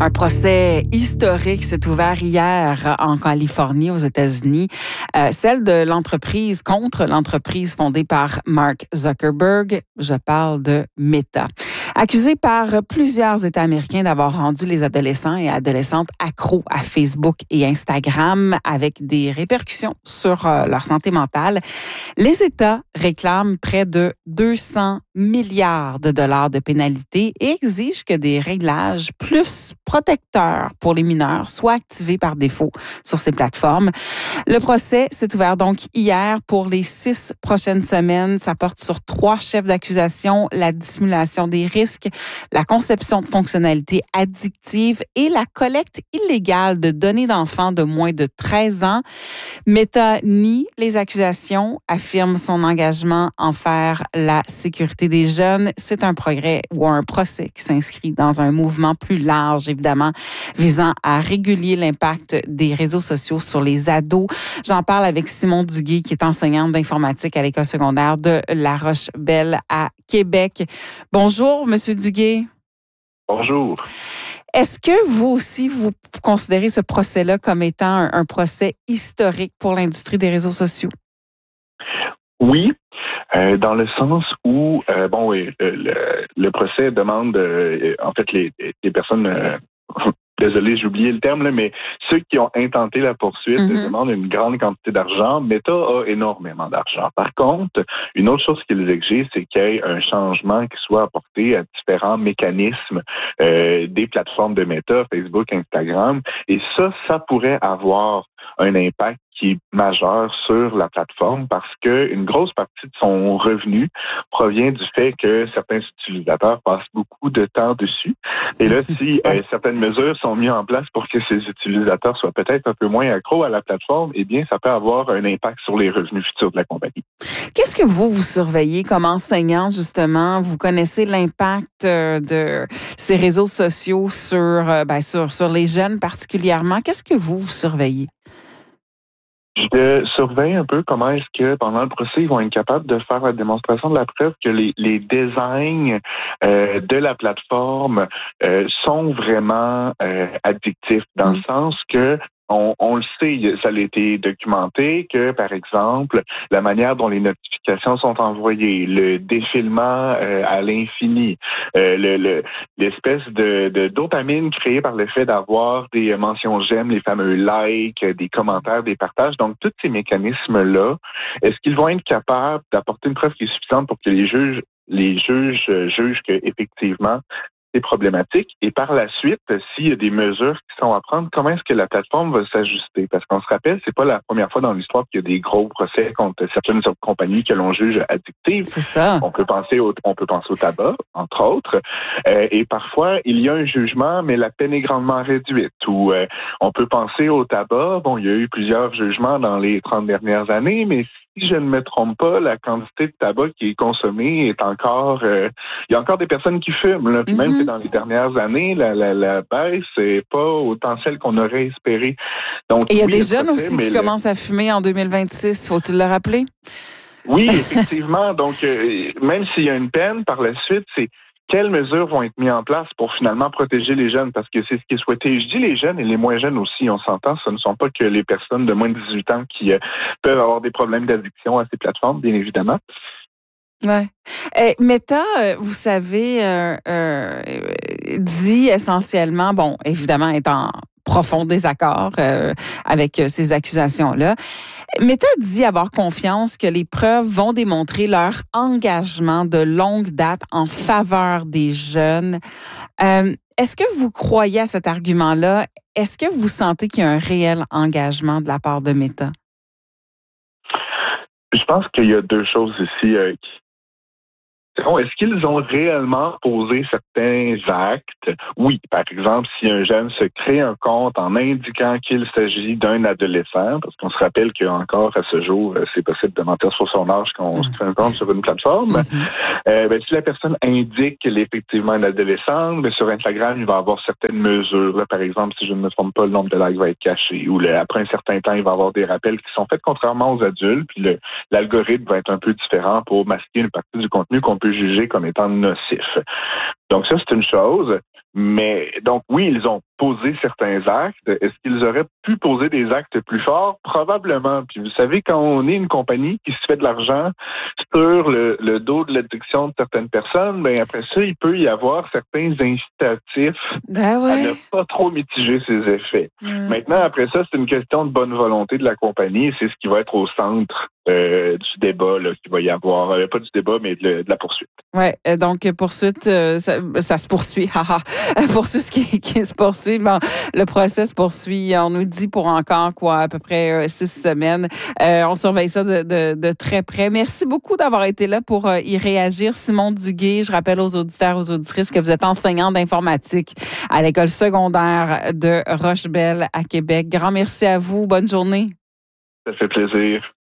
Un procès historique s'est ouvert hier en Californie, aux États-Unis, celle de l'entreprise contre l'entreprise fondée par Mark Zuckerberg. Je parle de Meta. Accusée par plusieurs États américains d'avoir rendu les adolescents et adolescentes accros à Facebook et Instagram avec des répercussions sur leur santé mentale, les États réclament près de 200 milliards de dollars de pénalités et exigent que des réglages plus protecteurs pour les mineurs soient activés par défaut sur ces plateformes. Le procès s'est ouvert donc hier pour les 6 prochaines semaines. Ça porte sur 3 chefs d'accusation: la dissimulation des risques, la conception de fonctionnalités addictives et la collecte illégale de données d'enfants de moins de 13 ans. Meta nie les accusations, affirme son engagement envers la sécurité des jeunes. C'est un progrès ou un procès qui s'inscrit dans un mouvement plus large, évidemment, visant à réguler l'impact des réseaux sociaux sur les ados. J'en parle avec Simon Duguay, qui est enseignante d'informatique à l'école secondaire de La Roche-Belle à Québec. Bonjour, Monsieur Duguay. Bonjour. Est-ce que vous aussi, vous considérez ce procès-là comme étant un procès historique pour l'industrie des réseaux sociaux? Oui, dans le sens où, le procès demande, en fait, les personnes, désolé, j'ai oublié le terme, là, mais ceux qui ont intenté la poursuite demandent une grande quantité d'argent. Meta a énormément d'argent. Par contre, une autre chose qu'ils exigent, c'est qu'il y ait un changement qui soit apporté à différents mécanismes des plateformes de Meta, Facebook, Instagram. Et ça pourrait avoir un impact qui est majeur sur la plateforme parce que une grosse partie de son revenu provient du fait que certains utilisateurs passent beaucoup de temps dessus. Et là, si certaines mesures sont mises en place pour que ces utilisateurs soient peut-être un peu moins accros à la plateforme, eh bien, ça peut avoir un impact sur les revenus futurs de la compagnie. Qu'est-ce que vous surveillez comme enseignant, justement? Vous connaissez l'impact de ces réseaux sociaux sur les jeunes particulièrement. Qu'est-ce que vous surveillez? Je surveille un peu comment est-ce que, pendant le procès, ils vont être capables de faire la démonstration de la preuve que les designs de la plateforme sont vraiment addictifs, dans le sens que on le sait, ça a été documenté que, par exemple, la manière dont les notifications sont envoyées, le défilement à l'infini, l'espèce de dopamine créée par le fait d'avoir des mentions j'aime, les fameux likes, des commentaires, des partages. Donc, tous ces mécanismes-là, est-ce qu'ils vont être capables d'apporter une preuve qui est suffisante pour que les juges jugent que effectivement c'est problématique. Et par la suite, s'il y a des mesures qui sont à prendre, comment est-ce que la plateforme va s'ajuster? Parce qu'on se rappelle, c'est pas la première fois dans l'histoire qu'il y a des gros procès contre certaines compagnies que l'on juge addictives. C'est ça. On peut penser au tabac, entre autres. Et parfois, il y a un jugement, mais la peine est grandement réduite. Ou on peut penser au tabac. Bon, il y a eu plusieurs jugements dans les 30 dernières années, mais si je ne me trompe pas, la quantité de tabac qui est consommée est encore... il y a encore des personnes qui fument. Là. Puis même que dans les dernières années, la baisse n'est pas autant celle qu'on aurait espéré. Donc, et il y a des jeunes aussi qui commencent à fumer en 2026. Faut-il le rappeler? Oui, effectivement. Donc, même s'il y a une peine, par la suite, c'est quelles mesures vont être mises en place pour finalement protéger les jeunes? Parce que c'est ce qui est souhaité. Je dis les jeunes et les moins jeunes aussi, on s'entend, ce ne sont pas que les personnes de moins de 18 ans qui peuvent avoir des problèmes d'addiction à ces plateformes, bien évidemment. Ouais. Meta, vous savez, dit essentiellement, bon, évidemment, est en profond désaccord avec ces accusations-là. Meta dit avoir confiance que les preuves vont démontrer leur engagement de longue date en faveur des jeunes. Est-ce que vous croyez à cet argument-là? Est-ce que vous sentez qu'il y a un réel engagement de la part de Meta? Je pense qu'il y a deux choses ici est-ce qu'ils ont réellement posé certains actes? Oui. Par exemple, si un jeune se crée un compte en indiquant qu'il s'agit d'un adolescent, parce qu'on se rappelle qu'encore à ce jour, c'est possible de mentir sur son âge quand on se crée un compte sur une plateforme, si la personne indique qu'elle est effectivement un adolescent, sur Instagram, il va avoir certaines mesures. Là, par exemple, si je ne me trompe pas, le nombre de likes va être caché. Ou après un certain temps, il va y avoir des rappels qui sont faits contrairement aux adultes. Puis l'algorithme va être un peu différent pour masquer une partie du contenu qu'on peut juger comme étant nocif. Donc ça, c'est une chose. Mais donc oui, ils ont posé certains actes. Est-ce qu'ils auraient pu poser des actes plus forts? Probablement. Puis vous savez, quand on est une compagnie qui se fait de l'argent sur le dos de l'addiction de certaines personnes, ben après ça, il peut y avoir certains incitatifs à ne pas trop mitiger ses effets. Maintenant, après ça, c'est une question de bonne volonté de la compagnie. C'est ce qui va être au centre du débat là, qu'il va y avoir. Pas du débat, mais de la poursuite. Oui, donc poursuite, ça se poursuit. Poursuite qui se poursuit. Bon, le procès se poursuit, on nous dit, pour encore à peu près 6 semaines. On surveille ça de très près. Merci beaucoup d'avoir été là pour y réagir. Simon Duguay, je rappelle aux auditeurs, aux auditrices que vous êtes enseignant d'informatique à l'école secondaire de Rochebelle à Québec. Grand merci à vous. Bonne journée. Ça fait plaisir.